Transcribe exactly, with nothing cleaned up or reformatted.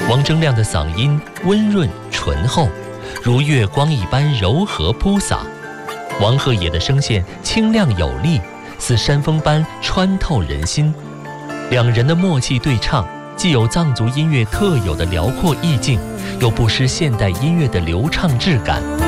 王铮亮的嗓音温润醇厚，如月光一般柔和铺洒；王鹤野的声线清亮有力，似山风般穿透人心。两人的默契对唱，既有藏族音乐特有的辽阔意境，又不失现代音乐的流畅质感。